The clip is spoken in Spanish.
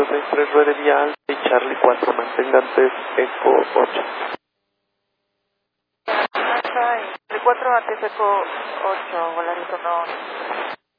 63 ruede vía alta y Charlie 4, mantenga antes Eco 8. Alfa y 4 antes Eco 8, Volaris 1.